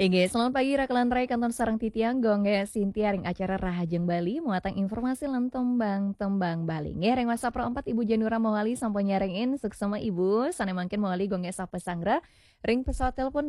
Ege, selamat pagi Rakelan Kanton Sarang Titiang Gongge Sintia ring acara Rahajeng Bali muatang informasi lan tembang Bali. Nge ring WhatsApp Pro 4 Ibu Janura Mawali sampun nyaringin suksema Ibu sane mangkin Mawali Gongge Sapa Sangra ring pesawat telepon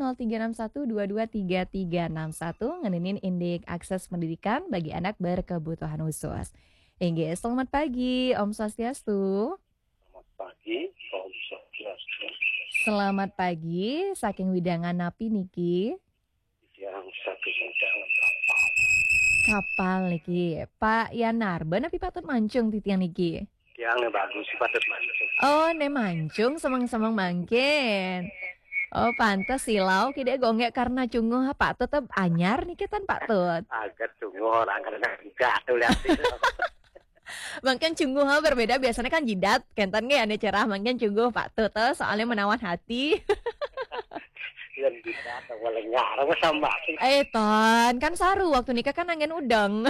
0361223361 ngeninin indik akses pendidikan bagi anak berkebutuhan khusus. Ege, selamat pagi Om Swastiastu. Selamat pagi, Om Swastiastu. Selamat pagi, saking widangan napi niki. Yang satu jangan kapal. Kapal niki, Pak Yanar, napi patut mancung titiang niki. Yang bagus sih patut mancung. Oh, ne mancung semang-semang mangkin. Oh, pantes silau kide gonggek karena cunguh Pak tetep anyar niki tan Pak Tut. Agak tunggu orang karena enggak tuh lihat itu. Mungkin cunguh berbeda biasanya kan jidat, kentan ge ane cerah mungkin cunguh Pak Tut soalnya menawan hati. Yang tidak atau lengar sama sih. Ton, kan saru waktu nikah kan angin udang.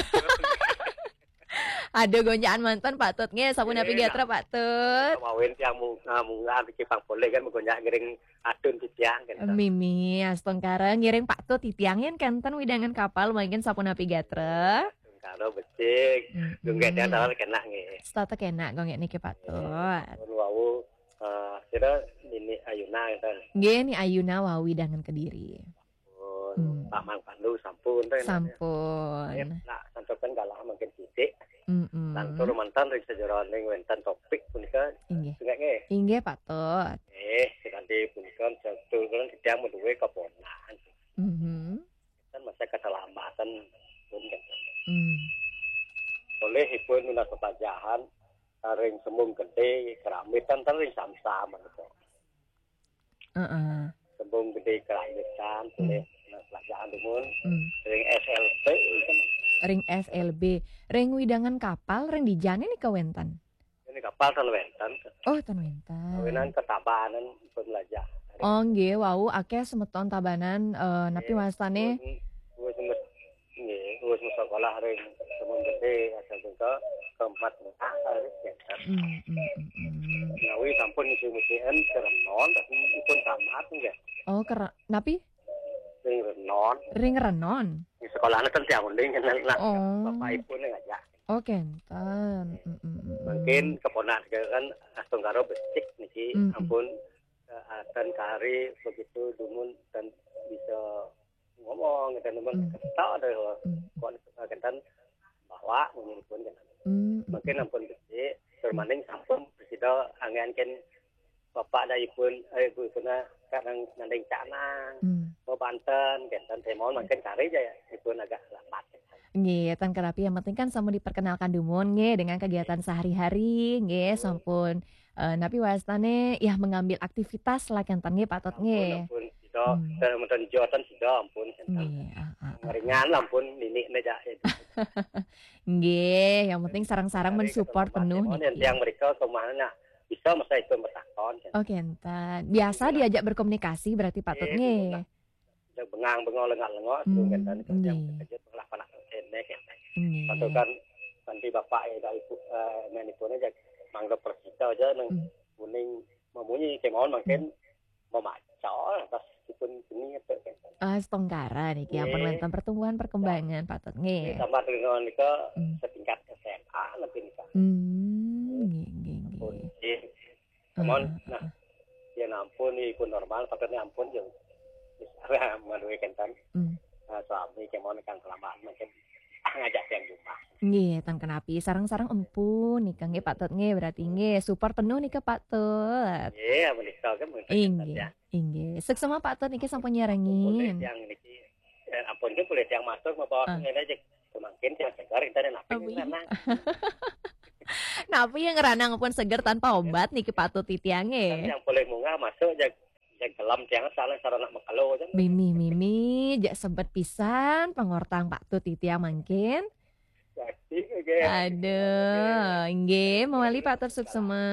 Ada gonjaan mantan Pak Tut nge, sapu napi gatra Pak Tut. Kemauin yang munga bikin pang boleh kan menggonjak giring adun titiang kan. Mimi, astongkara ngiring Pak Tut titiangin kenten widangan kapal mungkin sapu napi gatra. Kalau becik, genggetnya tahu kena nge. Stata kena gonggek niki Pak Tut. Wau, kira ini Ayuna kan. Nggih ni Ayuna Wawi dengan Kediri. Pak Mang Pandu sampun teh. Sampun. Nah, santokan kalah mungkin titik. Lantur Heeh. mantan dari sejarah ning wenten topik punika Inggih. nggih. Inggih Pak Tut. Kanthi punika satu kan sedang menduwe keponakan. Mhm. Kan masa keselamatan pun kan. Oleh ipun minat pepajahan ring sembung gede keramitan ring sam-sam gitu. Heeh. Sembung gede keramitan oleh pelajaran dumun ring SLB kan. Ring SLB, ring widangan kapal, ring dijane nih kawentan. Ini kapal tan wenten. Oh, tan wentan. Kawinan ketabanan pembelajar. Oh, nggih, wau akeh semeton tabanan napi wastane Wis wis sekolah ring sembung gede asal ke keempat Nawi sampun musim-musian kerenon tapi pun tamat nggih. Oh, napi Ring renon. ring renon. Di sekolahnya kan tiang unding kan lah. Oh. Bapak ibu ngajak. Oh, kenten. Mungkin keponak kan astung karo becik niki ampun akan kari begitu dumun dan bisa ngomong dan teman ketok ada kon kan bahwa pun kan. Mungkin ampun becik bermaning sampun presida angen kan bapak da ipun ibu puna kadang nanding canang mau Banten kan temon makin kari aja ya ipun agak lambat. Nggih, tan kerapi yang penting kan sama diperkenalkan dumun nggih dengan kegiatan sehari-hari nggih sampun napi wastane ya mengambil aktivitas lah kenten nggih Pak Tut nggih. Ampun sido teman jotan sido ampun Nggih, ringan ampun ninik neja itu. Nggih, yang penting sarang-sarang mensupport penuh niki. Yang mereka kemana bisa masa itu bertakon. Oh, kenten. Biasa diajak berkomunikasi berarti Pak Tut nggih. Yang bengang-bengol lengak-lengok itu kan yang kerja pelak-pelak enek kan. Atau kan nanti bapak ya ibu menipun aja mangga persita aja nang kuning memunyi kemauan makin memacol atas ipun ini itu kan. Setongkara niki ampun wonten pertumbuhan perkembangan Pak Tut nggih. Sama dengan nika setingkat SMA lebih nika. Nggih. Kemauan nah ya ampun ibu normal paketnya ampun yang bisa melalui kentan. Suami kemauan kan kelamaan makin ngajak yang jumlah. Nggih, tan kenapi sarang-sarang empun nika nggih Pak Tut nggih berarti nggih support penuh nika Pak Tut. Iya, menika kan Inggih. Seksama Pak Tut niki sampun nyarengin. Yang niki ampun ke boleh yang masuk mabawa ngene aja. Semakin yang segar kita napi ngeranang. Napi yang ngeranang pun seger tanpa obat niki Pak Tut titiange. Yang boleh munggah masuk aja yang gelam tiang salah sarana makalo aja. Mimi, jak sebet pisan pangortang Pak Tut titiang mangkin. Aduh, nggih, mawali Pak Tut suksema.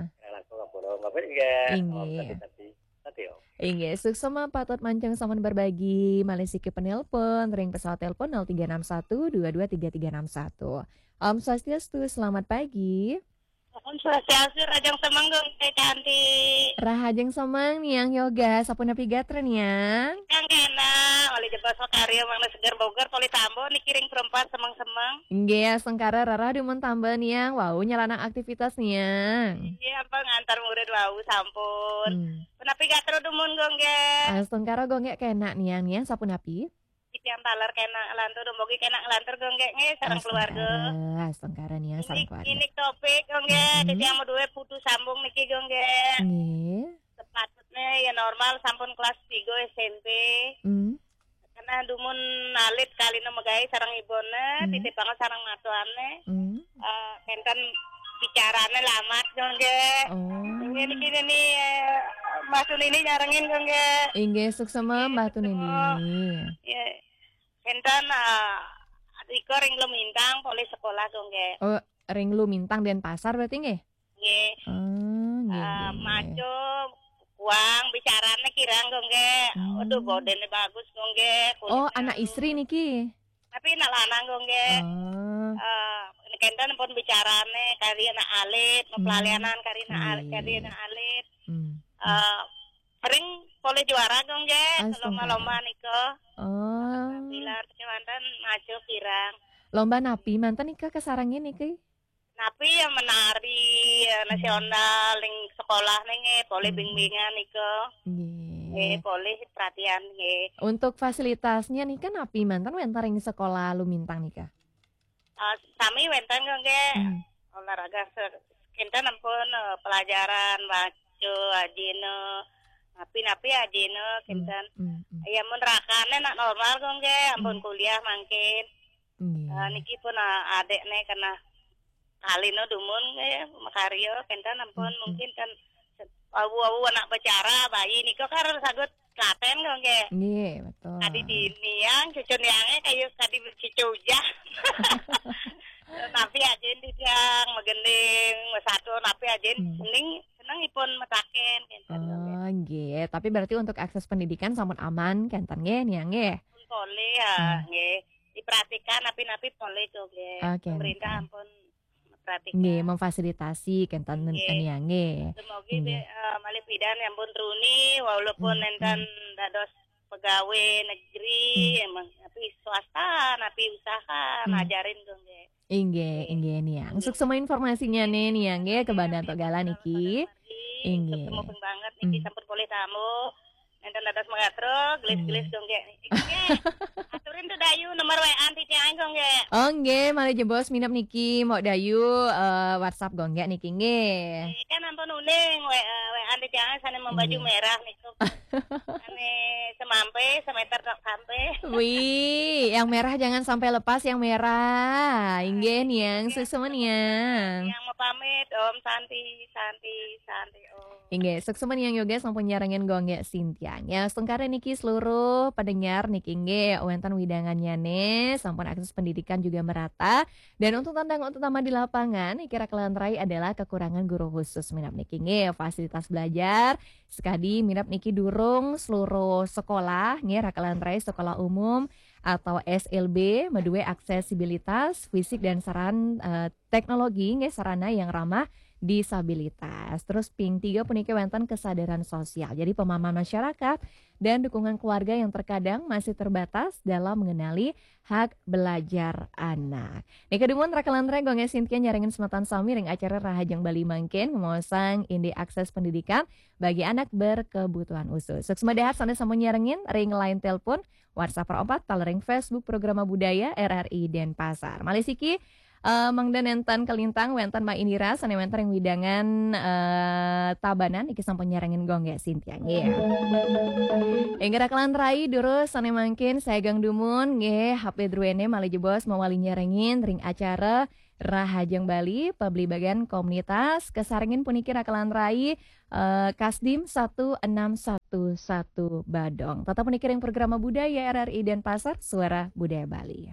Inggih, suksema Pak Tut mancang saman berbagi Malesiki penelpon, ring pesawat telepon 0361 223361. Om Swastiastu, selamat pagi. Om Swastiastu Rajang Semanggong cantik. Rahajeng Somang niang yoga sapuna pigatren yang. Yang kena oleh jebas karya mangna segar Bogor poli tambo nih kiring perempat semang-semang. Nggih, sengkara rara dumun tambah niang. Wow, nyelana aktivitas niang. Iya, apa ngantar murid wau sampun. Penapi gatro dumun gongge. Sengkara gongge kena niang sapunapi. Yang talar kena lantur dumbogi kena lantur gongge sareng keluarga. Sengkara niang sareng keluarga. Ini topik gongge, yang mau duwe putus sambung niki gongge. Nggih. Sepatutnya ya normal sampun kelas 3 SMP. Karena dumun nalit kali megai sareng ibone, titip banget sareng matuane. Kenten bicarane lamat gongge. Ini nih Mbak Tun ini nyarengin gongge. Inggih suksema Mbak Tun ini. Ya. Kenten Iko ring Lumintang poli sekolah gongge. Oh, ring Lumintang Denpasar berarti nggih? Nggih. Maco uang bicarane kirang gongge. Aduh bodene bagus gongge. Oh, anak istri niki. Tapi anak lanang gongge. Kenten pun bicarane kari anak alit, pelalianan kari anak alit. Sering poli juara gongge. Lomba-lomba niko. Pilar kemantan maju kirang. Lomba napi mantan nikah kesarangin niki. Napi yang menari nasional ning sekolah ning boleh bimbingan niko. Boleh perhatian nggih. Untuk fasilitasnya nih kan napi mantan wenten ring sekolah Lumintang nikah. Sami wenten nggih. Olahraga kinten ampun pelajaran baca ajino. Napi ajino kinten. Ya mun rakane nak normal nggih ampun kuliah mangkin. Niki pun adekne kena kalino dumun makaryo kenten ampun mungkin kan awu anak bicara bayi niko kan sagut klaten nggih. Nggih, betul. Adi diniang cucun yange kayu kadi cucuja. Napi ajen di tiang magending satu napi ajen seneng ipun metaken kenten. Nggih, tapi berarti untuk akses pendidikan sampun aman kenten nggih niang nggih. Boleh ya, nggih. Diperhatikan napi-napi boleh tuh nggih. Pemerintah ampun perhatikan. Nggih, memfasilitasi kenten niang nggih. Semoga malih pidan yang pun truni walaupun enten dados pegawai negeri emang tapi swasta napi usaha ngajarin tuh nggih. Inggih niang. Suksema informasinya nih niang nggih ke Bandar Togalan iki. Inggih. Ketemu banget niki sampun boleh tamu. Enten dados mengatro, gelis-gelis dong nggih. Aturin tuh dayu nomor WA ti tiang gong nggih. Oh nggih, malih jebos minap niki mau dayu WhatsApp gong nggih niki nggih. Kan ampun uning WA ti tiang sane membaju merah niku. Ane semampe semeter sampai. Wih, yang merah jangan sampai lepas yang merah. Inggih niang suksema niang. Yang mau pamit Om Santi Om. Inggih, suksema niang yoga sampun nyarengen gong nggih Cynthia. Ya, sengkara niki seluruh pendengar niki nggih wonten widangannya nih sampun akses pendidikan juga merata dan untuk tantangan utama di lapangan niki Rakelan Rai adalah kekurangan guru khusus minap niki nggih fasilitas belajar sekali minap niki durung seluruh sekolah nggih Rakelan Rai sekolah umum atau SLB medue aksesibilitas fisik dan saran teknologi nggih sarana yang ramah disabilitas. Terus ping 3 punike wonten kesadaran sosial. Jadi pemahaman masyarakat dan dukungan keluarga yang terkadang masih terbatas dalam mengenali hak belajar anak. Nika dumun Rakelan Rai gongnya Cynthia nyarengen sematan sami ring acara Rahajang Bali mangkin ngomosang indi akses pendidikan bagi anak berkebutuhan khusus. Suksma dahar sana sampun nyarengen ring line telepon WhatsApp 4 talering Facebook Programa Budaya RRI Denpasar. Malisiki Mangdan enten kelintang wenten Ma Indira sane wenten yang widangan tabanan iki sampun nyarengin gong ya Cynthia nggih. Engger Rakelan Rai durus sane mangkin saya gang dumun nggih HP druene malih jebos mawali nyarengin ring acara Rahajang Bali pabli bagian komunitas kesarengin puniki Rakelan Rai Kasdim 1611 Badong. Tetap puniki ring Programa Budaya RRI Denpasar Suara Budaya Bali.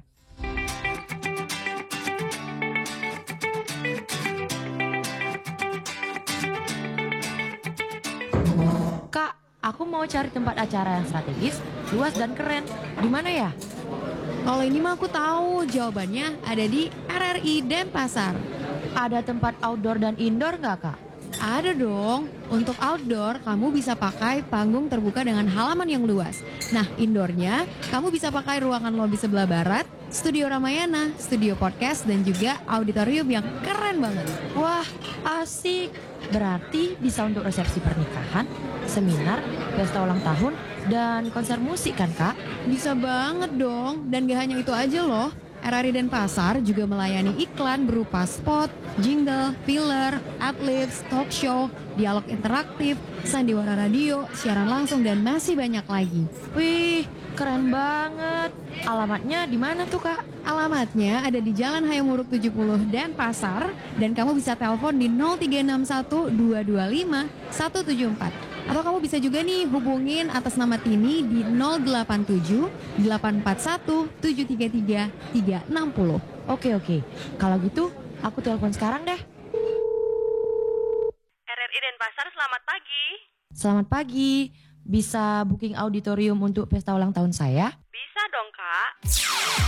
Kak, aku mau cari tempat acara yang strategis, luas dan keren. Di mana ya? Kalau ini mah aku tahu jawabannya ada di RRI Denpasar. ada tempat outdoor dan indoor nggak, Kak? Ada dong. Untuk outdoor, kamu bisa pakai panggung terbuka dengan halaman yang luas. Nah, indoornya, kamu bisa pakai ruangan lobi sebelah barat, studio Ramayana, studio podcast, dan juga auditorium yang keren banget. Wah, asik. Berarti bisa untuk resepsi pernikahan, seminar, pesta ulang tahun, dan konser musik kan, Kak? Bisa banget dong. Dan gak hanya itu aja loh. RRI Denpasar juga melayani iklan berupa spot, jingle, filler, adlibs, talk show, dialog interaktif, sandiwara radio, siaran langsung, dan masih banyak lagi. Wih, keren banget. Alamatnya di mana tuh, Kak? Alamatnya ada di Jalan Hayamuruk 70 Denpasar, dan kamu bisa telepon di 0361 225 174. Atau kamu bisa juga nih hubungin atas nama Tini di 087 841 733 360. Oke. Kalau gitu, aku telepon sekarang deh. RRI Denpasar, selamat pagi. Selamat pagi. Bisa booking auditorium untuk pesta ulang tahun saya? Bisa dong, Kak.